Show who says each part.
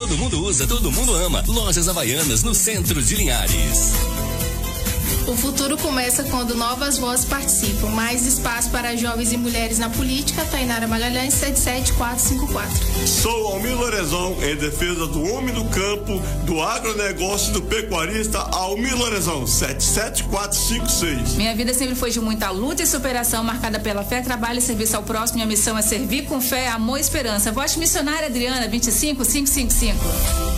Speaker 1: Todo mundo usa, todo mundo ama. Lojas Havaianas, no centro de Linhares.
Speaker 2: O futuro começa quando novas vozes participam. Mais espaço para jovens e mulheres na política. Tainara Magalhães, 77454.
Speaker 3: Sou Almir Lorenzon, em defesa do homem do campo, do agronegócio e do pecuarista. Almir Lorenzon, 77456.
Speaker 4: Minha vida sempre foi de muita luta e superação, marcada pela fé, trabalho e serviço ao próximo. Minha missão é servir com fé, amor e esperança. Voz missionária Adriana, 25555.